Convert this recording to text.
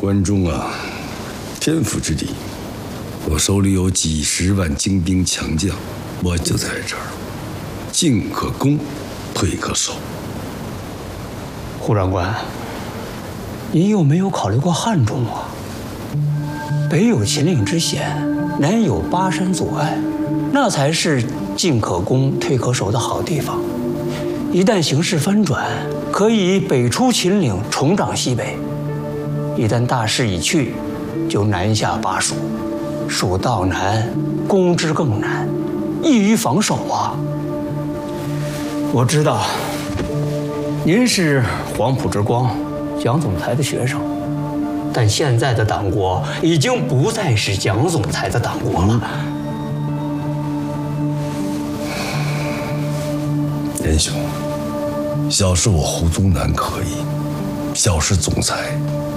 关中啊，天府之地，我手里有几十万精兵强将，我就在这儿，进可攻，退可守。 胡长官，您有没有考虑过汉中啊？北有秦岭之险，南有巴山阻碍，那才是进可攻、退可守的好地方。一旦形势翻转，可以北出秦岭，重掌西北；一旦大势已去，就南下巴蜀。蜀道难，攻之更难，易于防守啊。我知道，您是黄埔之光蒋总裁的学生，但现在的党国已经不再是蒋总裁的党国了。 严兄，小事我胡宗南可以，小事总裁